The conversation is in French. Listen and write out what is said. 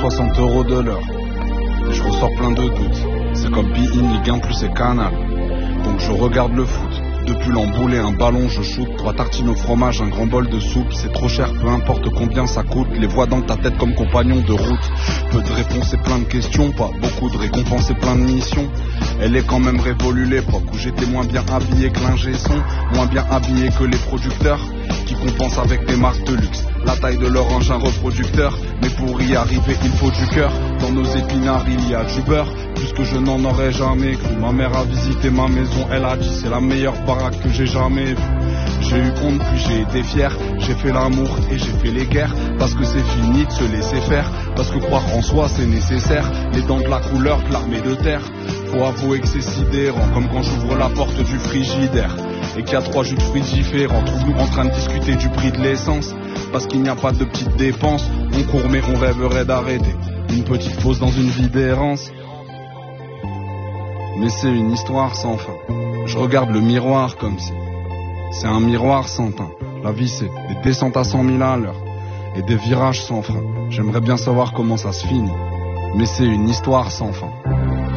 60 € de l'heure. Je ressors plein de doutes. C'est comme Be In Ligue 1 plus c'est Canal. Donc je regarde le foot. Depuis l'emboulé, un ballon, je shoot. 3 tartines au fromage, un grand bol de soupe. C'est trop cher, peu importe combien ça coûte. Les vois dans ta tête comme compagnons de route. Peu de réponses et plein de questions. Pas beaucoup de récompenses et plein de missions. Elle est quand même révolue l'époque où j'étais moins bien habillé que l'ingé son. Moins bien habillé que les producteurs qui compensent avec des marques de luxe. La taille de leur engin reproducteur. Mais pour y arriver il faut du cœur. Dans nos épinards il y a du beurre. Plus que je n'en aurais jamais cru. Ma mère a visité ma maison, elle a dit c'est la meilleure baraque que j'ai jamais vue. J'ai eu honte puis j'ai été fier. J'ai fait l'amour et j'ai fait les guerres. Parce que c'est fini de se laisser faire. Parce que croire en soi c'est nécessaire. Les dents de la couleur de l'armée de terre. Faut avouer que c'est sidérant. Comme quand j'ouvre la porte du frigidaire et qu'il y a 3 jus de fruits différents. Trouve-nous en train de discuter du prix de l'essence. Parce qu'il n'y a pas de petites dépenses. On court mais on rêverait d'arrêter. Une petite pause dans une vie d'errance. Mais c'est une histoire sans fin. Je regarde le miroir comme si c'est un miroir sans teint. La vie c'est des descentes à 100 000 à l'heure et des virages sans frein. J'aimerais bien savoir comment ça se finit. Mais c'est une histoire sans fin.